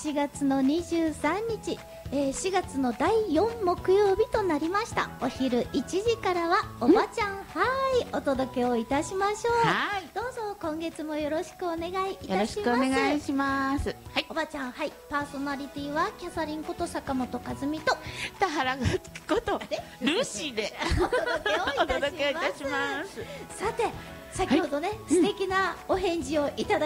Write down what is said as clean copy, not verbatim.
4月の23日、4月の第4木曜日となりました。お昼1時からはおばちゃんはいお届けをいたしましょう。 はい、 どうぞ今月もよろしくお願いいたします。 よろしくお願いします。はい、 おばちゃんはいパーソナリティはキャサリンこと坂本和美と田原ことルシでお届けをいたします。さて先ほどね、素敵なお返事をいただ